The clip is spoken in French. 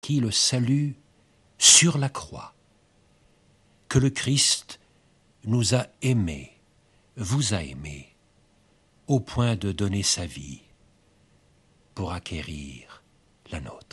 acquis le salut sur la croix, que le Christ nous a aimés, vous a aimés, au point de donner sa vie pour acquérir la nôtre.